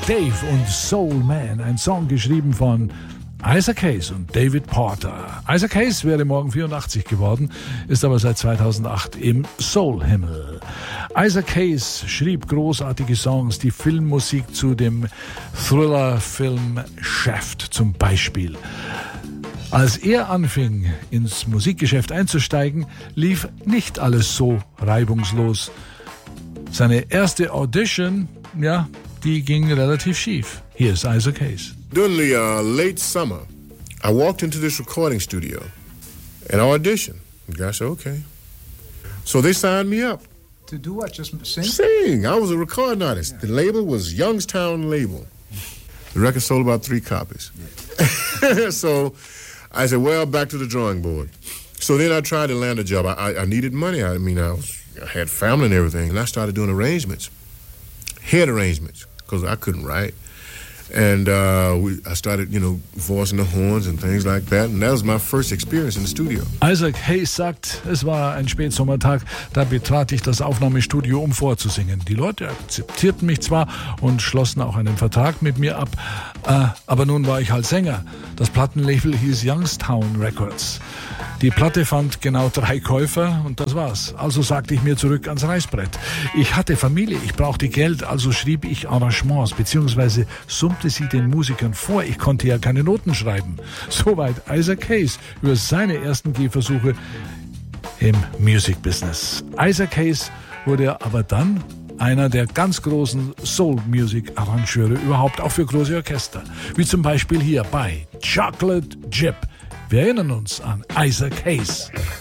Dave und Soul Man, ein Song geschrieben von Isaac Hayes und David Porter. Isaac Hayes wäre morgen 84 geworden, ist aber seit 2008 im Soul-Himmel. Isaac Hayes schrieb großartige Songs, die Filmmusik zu dem Thriller-Film Shaft zum Beispiel. Als er anfing, ins Musikgeschäft einzusteigen, lief nicht alles so reibungslos. Seine erste Audition, die ging relativ schief. Hier ist Isaac Hayes. During the late summer, I walked into this recording studio and I auditioned. The guy said, okay. So they signed me up. To do what? Just sing? Sing. I was a recording artist. The label was Youngstown Label. The record sold about 3 copies. So I said, well, back to the drawing board. So then I tried to land a job. I needed money. I had family and everything. And I started doing arrangements, head arrangements, because I couldn't write. And I started, voicing the horns and things like that. And that was my first experience in the studio. Isaac Hayes sagt, es war ein Spätsommertag, da betrat ich das Aufnahmestudio, um vorzusingen. Die Leute akzeptierten mich zwar und schlossen auch einen Vertrag mit mir ab, aber nun war ich halt Sänger. Das Plattenlabel hieß Youngstown Records. Die Platte fand genau 3 Käufer und das war's. Also sagte ich mir zurück ans Reißbrett. Ich hatte Familie, ich brauchte Geld, also schrieb ich Arrangements bzw. summte sie den Musikern vor. Ich konnte ja keine Noten schreiben. Soweit Isaac Hayes über seine ersten Gehversuche im Music-Business. Isaac Hayes wurde aber dann einer der ganz großen Soul-Music-Arrangeure überhaupt, auch für große Orchester. Wie zum Beispiel hier bei Chocolate Chip. Wir erinnern uns an Isaac Hayes.